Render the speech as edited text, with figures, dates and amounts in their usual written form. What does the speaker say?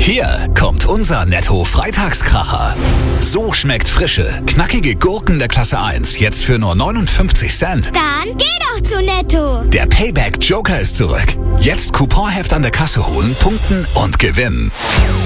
Hier kommt unser Netto-Freitagskracher. So schmeckt frische, knackige Gurken der Klasse 1 jetzt für nur 59 Cent. Dann geh doch zu Netto. Der Payback Joker ist zurück. Jetzt Couponheft an der Kasse holen, punkten und gewinnen.